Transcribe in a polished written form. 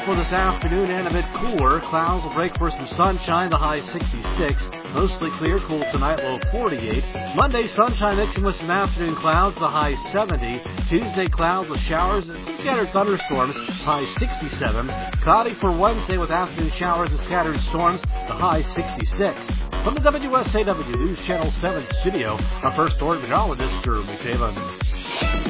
For this afternoon and a bit cooler, clouds will break for some sunshine, the high 66. Mostly clear, cool tonight, low 48. Monday, sunshine mixing with some afternoon clouds, the high 70. Tuesday, clouds with showers and some scattered thunderstorms, high 67. Cloudy for Wednesday with afternoon showers and scattered storms, the high 66. From the WSAW News Channel 7 studio, our first ornithologist, Jeremy Taven.